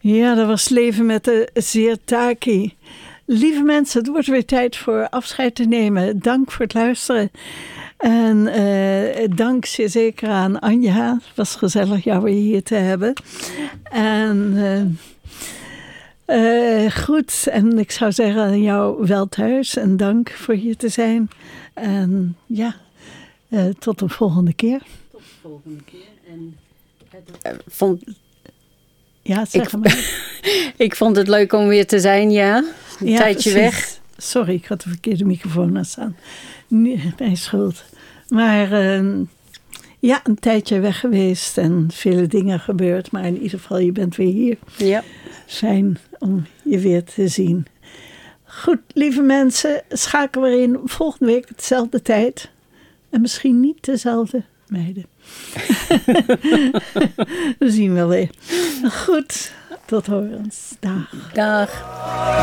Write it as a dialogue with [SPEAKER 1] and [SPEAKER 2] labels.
[SPEAKER 1] Ja, dat was Leven met de Sirtaki. Lieve mensen, het wordt weer tijd voor afscheid te nemen. Dank voor het luisteren. En dank zeker aan Anja. Het was gezellig jou weer hier te hebben. En goed, en ik zou zeggen aan jou wel thuis. En dank voor hier te zijn. En ja, tot de volgende keer.
[SPEAKER 2] Tot de volgende keer. En
[SPEAKER 1] ja, zeg maar.
[SPEAKER 2] Ik vond het leuk om weer te zijn, ja. Een tijdje
[SPEAKER 1] precies.
[SPEAKER 2] weg.
[SPEAKER 1] Sorry, ik had de verkeerde microfoon aan staan. Mijn schuld. Maar ja, een tijdje weg geweest en vele dingen gebeurd. Maar in ieder geval, je bent weer hier.
[SPEAKER 2] Ja.
[SPEAKER 1] Fijn om je weer te zien. Goed, lieve mensen, schakel weer in. Volgende week dezelfde tijd. En misschien niet dezelfde meiden. We zien wel weer. Goed, tot horens. Dag.
[SPEAKER 2] Dag.